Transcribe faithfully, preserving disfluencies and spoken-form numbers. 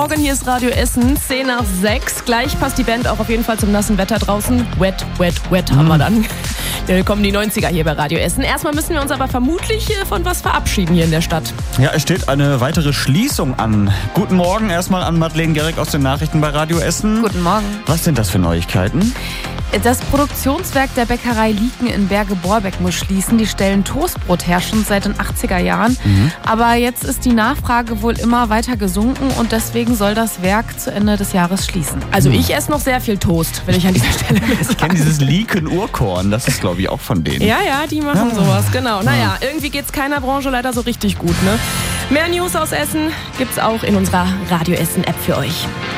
Morgen, hier ist Radio Essen, zehn nach sechs. Gleich passt die Band auch auf jeden Fall zum nassen Wetter draußen. Wet, wet, wet haben wir dann. Dann kommen die neunziger hier bei Radio Essen. Erstmal müssen wir uns aber vermutlich von was verabschieden hier in der Stadt. Ja, es steht eine weitere Schließung an. Guten Morgen erstmal an Madeleine Gerrick aus den Nachrichten bei Radio Essen. Guten Morgen. Was sind das für Neuigkeiten? Das Produktionswerk der Bäckerei Lieken in Berge-Borbeck muss schließen. Die stellen Toastbrot her, schon seit den achtziger Jahren. Mhm. Aber jetzt ist die Nachfrage wohl immer weiter gesunken und deswegen soll das Werk zu Ende des Jahres schließen. Also ich esse noch sehr viel Toast, wenn ich an dieser Stelle bin. Ich kenne dieses Lieken-Urkorn, das ist glaube ich auch von denen. Ja, ja, die machen ja. sowas, genau. Naja, irgendwie geht's keiner Branche leider so richtig gut, ne? Mehr News aus Essen gibt's auch in unserer Radio Essen App für euch.